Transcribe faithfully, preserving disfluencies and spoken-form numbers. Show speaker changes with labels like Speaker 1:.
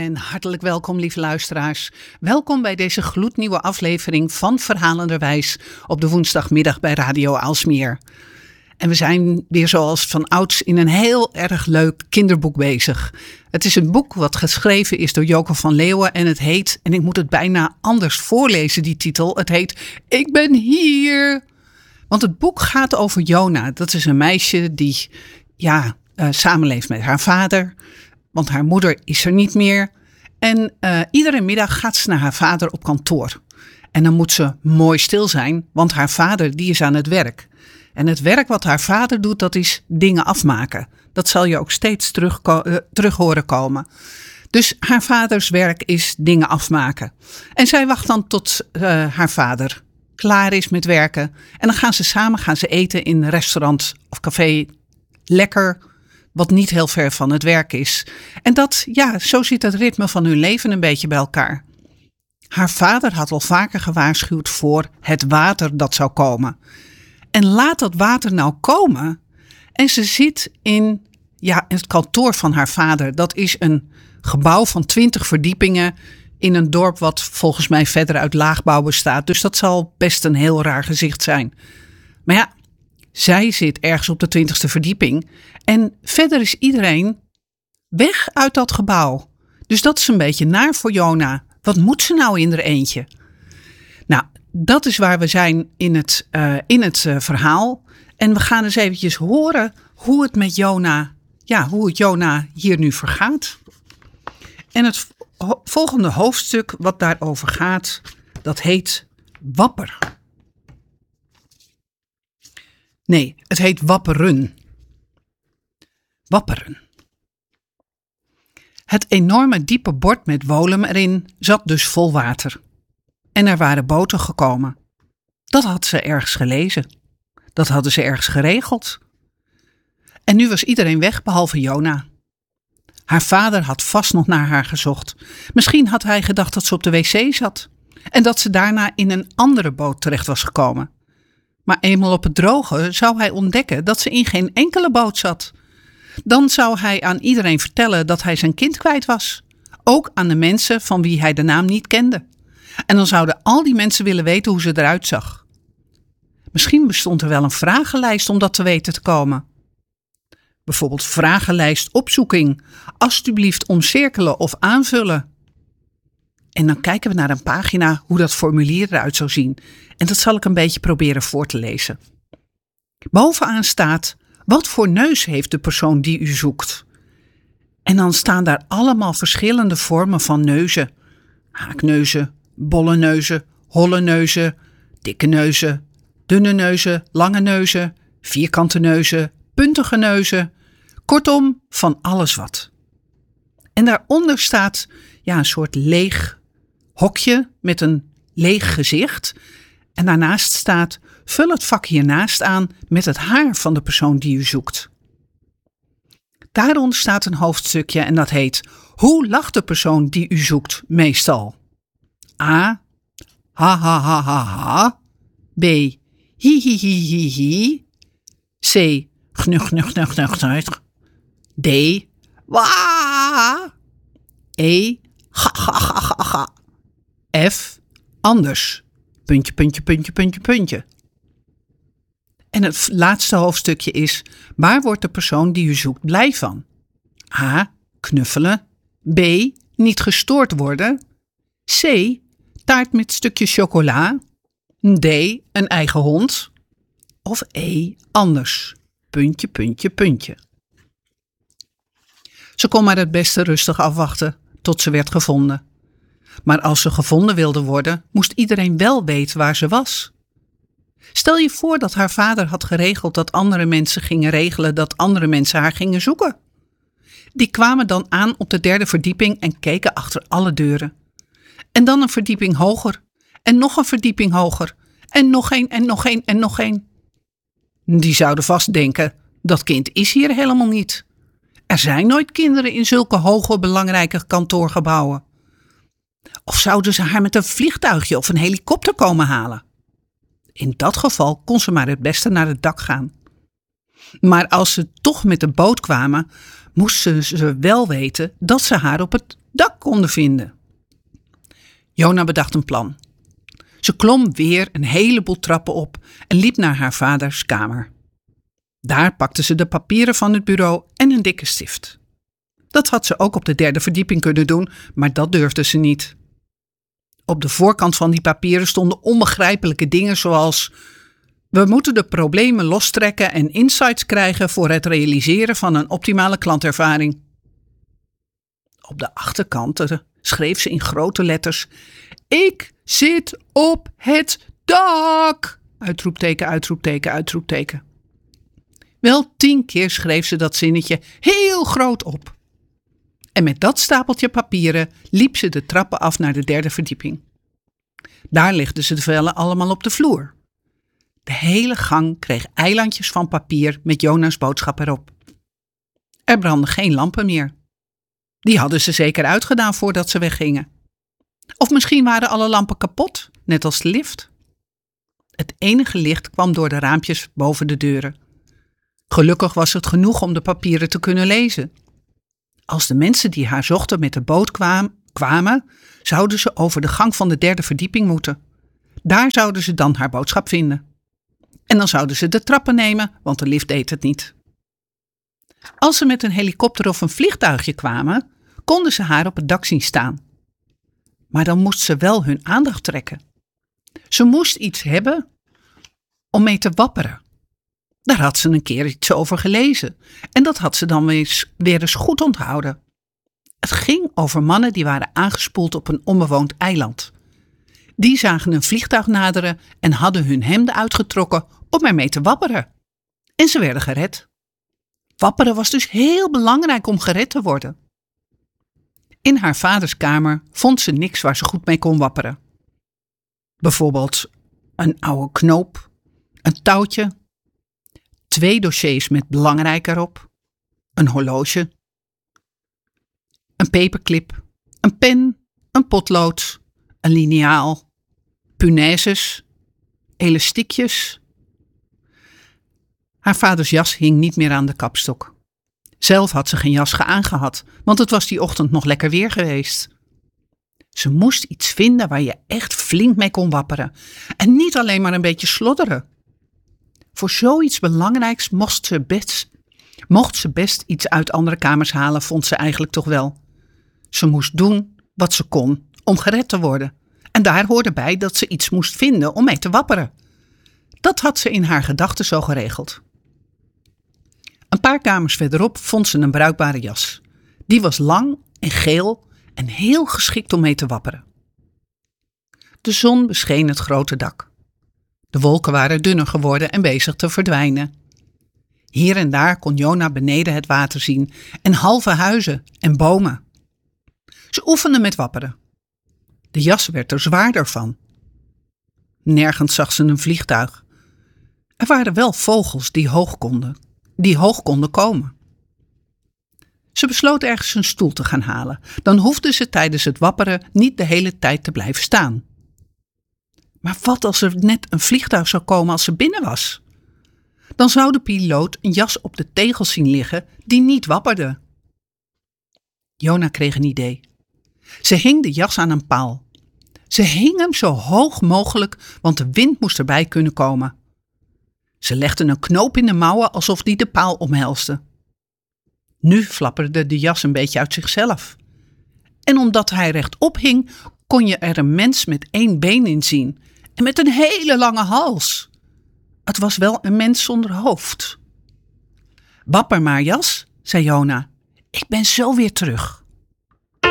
Speaker 1: En hartelijk welkom, lieve luisteraars. Welkom bij deze gloednieuwe aflevering van Verhalenderwijs op de woensdagmiddag bij Radio Aalsmeer. En we zijn weer zoals van ouds in een heel erg leuk kinderboek bezig. Het is een boek wat geschreven is door Joke van Leeuwen en het heet, en ik moet het bijna anders voorlezen, die titel. Het heet Ik ben hier. Want het boek gaat over Jona. Dat is een meisje die ja, uh, samenleeft met haar vader. Want haar moeder is er niet meer. En uh, iedere middag gaat ze naar haar vader op kantoor. En dan moet ze mooi stil zijn, want haar vader die is aan het werk. En het werk wat haar vader doet, dat is dingen afmaken. Dat zal je ook steeds terug, uh, terug horen komen. Dus haar vaders werk is dingen afmaken. En zij wacht dan tot uh, haar vader klaar is met werken. En dan gaan ze samen gaan ze eten in een restaurant of café. Lekker, wat niet heel ver van het werk is. En dat, ja, zo zit het ritme van hun leven een beetje bij elkaar. Haar vader had al vaker gewaarschuwd voor het water dat zou komen. En laat dat water nou komen. En ze zit in ja, het kantoor van haar vader. Dat is een gebouw van twintig verdiepingen in een dorp wat volgens mij verder uit laagbouw bestaat. Dus dat zal best een heel raar gezicht zijn. Maar ja, zij zit ergens op de twintigste verdieping. En verder is iedereen weg uit dat gebouw. Dus dat is een beetje naar voor Jona. Wat moet ze nou in haar eentje? Nou, dat is waar we zijn in het, uh, in het uh, verhaal. En we gaan eens eventjes horen hoe het met Jona, ja, hoe het Jona hier nu vergaat. En het ho- volgende hoofdstuk wat daarover gaat, dat heet Wapper. Nee, het heet Wapperen. Wapperen. Het enorme diepe bord met wolem erin zat dus vol water. En er waren boten gekomen. Dat had ze ergens gelezen. Dat hadden ze ergens geregeld. En nu was iedereen weg, behalve Jona. Haar vader had vast nog naar haar gezocht. Misschien had hij gedacht dat ze op de wc zat. En dat ze daarna in een andere boot terecht was gekomen. Maar eenmaal op het droge zou hij ontdekken dat ze in geen enkele boot zat. Dan zou hij aan iedereen vertellen dat hij zijn kind kwijt was. Ook aan de mensen van wie hij de naam niet kende. En dan zouden al die mensen willen weten hoe ze eruit zag. Misschien bestond er wel een vragenlijst om dat te weten te komen. Bijvoorbeeld vragenlijst opzoeking. Alsjeblieft omcirkelen of aanvullen. En dan kijken we naar een pagina hoe dat formulier eruit zou zien. En dat zal ik een beetje proberen voor te lezen. Bovenaan staat: wat voor neus heeft de persoon die u zoekt? En dan staan daar allemaal verschillende vormen van neuzen. Haakneuzen, bolle neuzen, holle neuzen, dikke neuzen, dunne neuzen, lange neuzen, vierkante neuzen, puntige neuzen. Kortom, van alles wat. En daaronder staat ja, een soort leeg hokje met een leeg gezicht. En daarnaast staat: vul het vak hiernaast aan met het haar van de persoon die u zoekt. Daaronder staat een hoofdstukje en dat heet: hoe lacht de persoon die u zoekt meestal? A. Ha ha ha ha ha. B. Hi hi hi hi hi. C. Gnug gnug gnug gnug gnug. D. Wa. E. Ga ga ga ga ga. F. Anders. Puntje, puntje, puntje, puntje, puntje. En het laatste hoofdstukje is: waar wordt de persoon die u zoekt blij van? A. Knuffelen. B. Niet gestoord worden. C. Taart met stukjes chocola. D. Een eigen hond. Of E. Anders. Puntje, puntje, puntje. Ze kon maar het beste rustig afwachten tot ze werd gevonden. Maar als ze gevonden wilde worden, moest iedereen wel weten waar ze was. Stel je voor dat haar vader had geregeld dat andere mensen gingen regelen dat andere mensen haar gingen zoeken. Die kwamen dan aan op de derde verdieping en keken achter alle deuren. En dan een verdieping hoger. En nog een verdieping hoger. En nog één en nog één en nog één. Die zouden vast denken: dat kind is hier helemaal niet. Er zijn nooit kinderen in zulke hoge belangrijke kantoorgebouwen. Of zouden ze haar met een vliegtuigje of een helikopter komen halen? In dat geval kon ze maar het beste naar het dak gaan. Maar als ze toch met de boot kwamen, moesten ze wel weten dat ze haar op het dak konden vinden. Jona bedacht een plan. Ze klom weer een heleboel trappen op en liep naar haar vaders kamer. Daar pakte ze de papieren van het bureau en een dikke stift. Dat had ze ook op de derde verdieping kunnen doen, maar dat durfde ze niet. Op de voorkant van die papieren stonden onbegrijpelijke dingen zoals: we moeten de problemen lostrekken en insights krijgen voor het realiseren van een optimale klantervaring. Op de achterkant schreef ze in grote letters: ik zit op het dak! Uitroepteken, uitroepteken, uitroepteken. Wel tien keer schreef ze dat zinnetje heel groot op. En met dat stapeltje papieren liep ze de trappen af naar de derde verdieping. Daar legde ze de vellen allemaal op de vloer. De hele gang kreeg eilandjes van papier met Jona's boodschap erop. Er brandden geen lampen meer. Die hadden ze zeker uitgedaan voordat ze weggingen. Of misschien waren alle lampen kapot, net als de lift. Het enige licht kwam door de raampjes boven de deuren. Gelukkig was het genoeg om de papieren te kunnen lezen. Als de mensen die haar zochten met de boot kwamen, kwamen, zouden ze over de gang van de derde verdieping moeten. Daar zouden ze dan haar boodschap vinden. En dan zouden ze de trappen nemen, want de lift deed het niet. Als ze met een helikopter of een vliegtuigje kwamen, konden ze haar op het dak zien staan. Maar dan moest ze wel hun aandacht trekken. Ze moest iets hebben om mee te wapperen. Daar had ze een keer iets over gelezen en dat had ze dan weer, weer eens goed onthouden. Het ging over mannen die waren aangespoeld op een onbewoond eiland. Die zagen een vliegtuig naderen en hadden hun hemden uitgetrokken om ermee te wapperen. En ze werden gered. Wapperen was dus heel belangrijk om gered te worden. In haar vaders kamer vond ze niks waar ze goed mee kon wapperen. Bijvoorbeeld een oude knoop, een touwtje, twee dossiers met belangrijk erop, een horloge, een paperclip, een pen, een potlood, een liniaal, punaises, elastiekjes. Haar vaders jas hing niet meer aan de kapstok. Zelf had ze geen jas aangehad, want het was die ochtend nog lekker weer geweest. Ze moest iets vinden waar je echt flink mee kon wapperen en niet alleen maar een beetje slodderen. Voor zoiets belangrijks mocht ze best, mocht ze best iets uit andere kamers halen, vond ze eigenlijk toch wel. Ze moest doen wat ze kon om gered te worden. En daar hoorde bij dat ze iets moest vinden om mee te wapperen. Dat had ze in haar gedachten zo geregeld. Een paar kamers verderop vond ze een bruikbare jas. Die was lang en geel en heel geschikt om mee te wapperen. De zon bescheen het grote dak. De wolken waren dunner geworden en bezig te verdwijnen. Hier en daar kon Jona beneden het water zien en halve huizen en bomen. Ze oefende met wapperen. De jas werd er zwaarder van. Nergens zag ze een vliegtuig. Er waren wel vogels die hoog konden, die hoog konden komen. Ze besloot ergens een stoel te gaan halen. Dan hoefde ze tijdens het wapperen niet de hele tijd te blijven staan. Maar wat als er net een vliegtuig zou komen als ze binnen was? Dan zou de piloot een jas op de tegels zien liggen die niet wapperde. Jona kreeg een idee. Ze hing de jas aan een paal. Ze hing hem zo hoog mogelijk, want de wind moest erbij kunnen komen. Ze legde een knoop in de mouwen alsof die de paal omhelsde. Nu flapperde de jas een beetje uit zichzelf. En omdat hij rechtop hing, kon je er een mens met één been in zien en met een hele lange hals. Het was wel een mens zonder hoofd. Wapper maar, jas, zei Jona. Ik ben zo weer terug.